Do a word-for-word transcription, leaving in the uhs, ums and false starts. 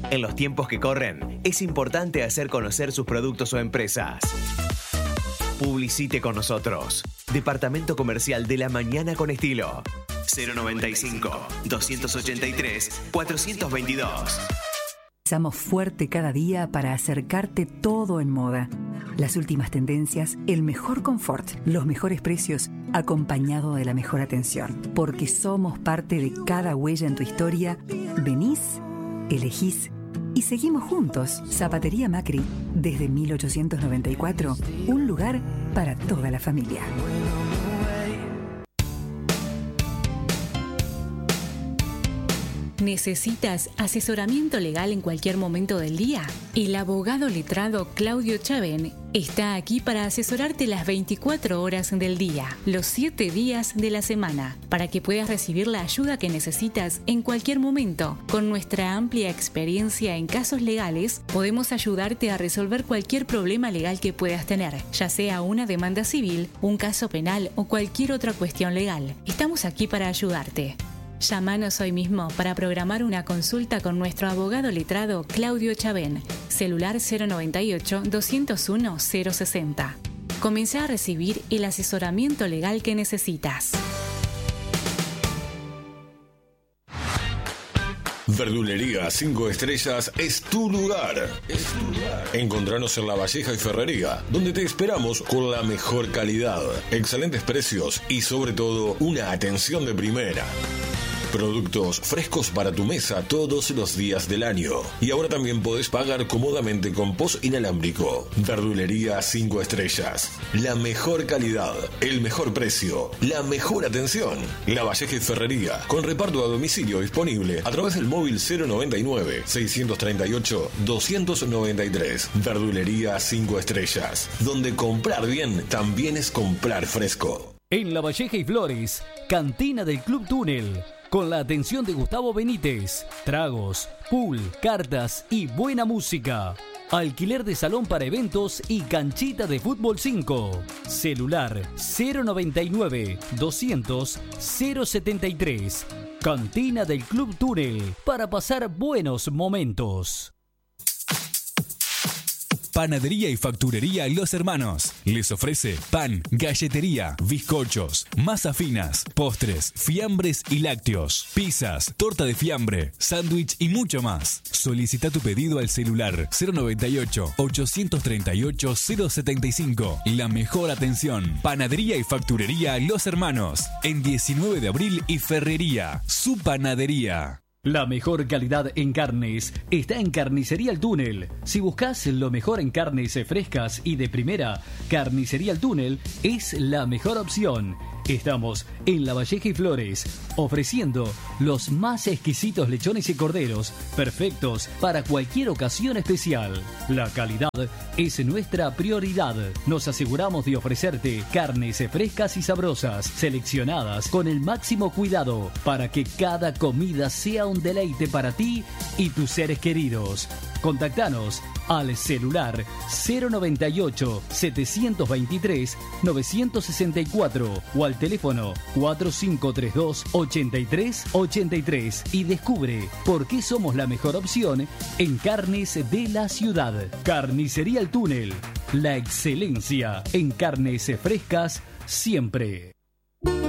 En los tiempos que corren, es importante hacer conocer sus productos o empresas. Publicite con nosotros. Departamento Comercial de la Mañana con Estilo. cero noventa y cinco, doscientos ochenta y tres, cuatrocientos veintidós. Estamos fuerte cada día para acercarte todo en moda. Las últimas tendencias, el mejor confort, los mejores precios, acompañado de la mejor atención. Porque somos parte de cada huella en tu historia. Venís, elegís y seguimos juntos. Zapatería Macri, desde mil ochocientos noventa y cuatro, un lugar para toda la familia. ¿Necesitas asesoramiento legal en cualquier momento del día? El abogado letrado Claudio Chavén está aquí para asesorarte las veinticuatro horas del día, los siete días de la semana, para que puedas recibir la ayuda que necesitas en cualquier momento. Con nuestra amplia experiencia en casos legales, podemos ayudarte a resolver cualquier problema legal que puedas tener, ya sea una demanda civil, un caso penal o cualquier otra cuestión legal. Estamos aquí para ayudarte. Llámanos hoy mismo para programar una consulta con nuestro abogado letrado Claudio Chavén. Celular cero noventa y ocho, doscientos uno, cero sesenta. Comencé a recibir el asesoramiento legal que necesitas. Verdulería cinco estrellas es tu lugar. Es tu lugar. Encontranos en La Valleja y Ferrería, donde te esperamos con la mejor calidad, excelentes precios y sobre todo una atención de primera. Productos frescos para tu mesa todos los días del año. Y ahora también podés pagar cómodamente con post inalámbrico. Verdulería cinco estrellas. La mejor calidad, el mejor precio, la mejor atención. La Valleja y Ferrería, con reparto a domicilio disponible a través del móvil cero noventa y nueve, seiscientos treinta y ocho, doscientos noventa y tres. Verdulería cinco estrellas, donde comprar bien también es comprar fresco. En La Valleja y Flores, Cantina del Club Túnel, con la atención de Gustavo Benítez, tragos, pool, cartas y buena música. Alquiler de salón para eventos y canchita de fútbol cinco. Celular cero noventa y nueve, doscientos, cero setenta y tres. Cantina del Club Túnel, para pasar buenos momentos. Panadería y facturería Los Hermanos les ofrece pan, galletería, bizcochos, masas finas, postres, fiambres y lácteos, pizzas, torta de fiambre, sándwich y mucho más. Solicita tu pedido al celular cero noventa y ocho, ochocientos treinta y ocho, cero setenta y cinco. La mejor atención. Panadería y facturería Los Hermanos, en diecinueve de abril y Ferrería, su panadería. La mejor calidad en carnes está en Carnicería El Túnel. Si buscas lo mejor en carnes frescas y de primera, Carnicería El Túnel es la mejor opción. Estamos en La Valleja y Flores, ofreciendo los más exquisitos lechones y corderos, perfectos para cualquier ocasión especial. La calidad es nuestra prioridad. Nos aseguramos de ofrecerte carnes frescas y sabrosas, seleccionadas con el máximo cuidado, para que cada comida sea un deleite para ti y tus seres queridos. Contactanos al celular cero noventa y ocho, setecientos veintitrés, novecientos sesenta y cuatro o al teléfono cuatro cinco tres dos, ochenta y tres ochenta y tres y descubre por qué somos la mejor opción en carnes de la ciudad. Carnicería El Túnel, la excelencia en carnes frescas siempre.